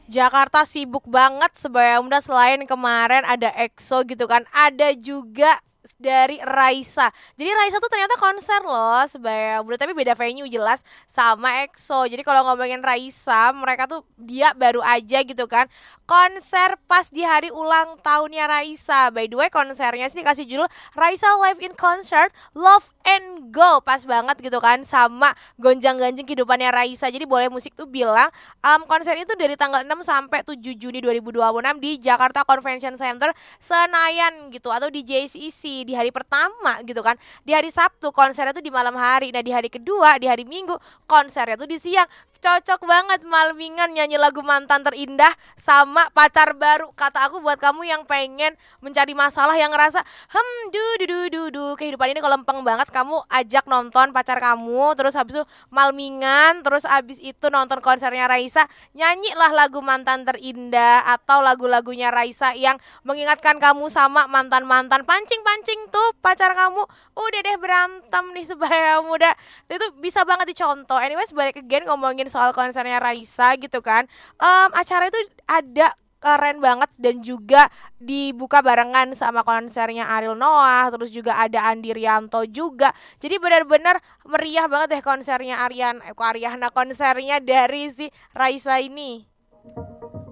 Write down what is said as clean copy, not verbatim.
Jakarta sibuk banget sebaya muda, selain kemarin ada EXO gitu kan, ada juga dari Raisa. Jadi Raisa tuh ternyata konser loh sebaya muda, tapi beda venue jelas sama EXO. Jadi kalau ngomongin Raisa, mereka tuh dia baru aja gitu kan konser pas di hari ulang tahunnya Raisa. By the way, konsernya sih dikasih judul Raisa Live in Concert Love and Go. Pas banget gitu kan sama gonjang-ganjing kehidupannya Raisa. Jadi boleh musik tuh bilang konser itu dari tanggal 6 sampai 7 Juni 2026 di Jakarta Convention Center Senayan gitu, atau di JCC di hari pertama gitu kan. Di hari Sabtu konsernya tuh di malam hari. Nah, di hari kedua, di hari Minggu konsernya tuh di siang. Cocok banget malmingan nyanyi lagu mantan terindah sama pacar baru. Kata aku buat kamu yang pengen mencari masalah, yang ngerasa kehidupan ini kalau lempeng banget, kamu ajak nonton pacar kamu, terus habis itu malmingan, terus habis itu nonton konsernya Raisa, nyanyilah lagu mantan terindah atau lagu-lagunya Raisa yang mengingatkan kamu sama mantan-mantan. Pancing-pancing tuh pacar kamu udah deh berantem nih sebaya muda, itu bisa banget dicontoh. Anyways, balik again ngomongin soal konsernya Raisa gitu kan. Acara itu ada keren banget dan juga dibuka barengan sama konsernya Ariel Noah, terus juga ada Andi Rianto juga. Jadi benar-benar meriah banget deh konsernya Ariana konsernya dari si Raisa ini.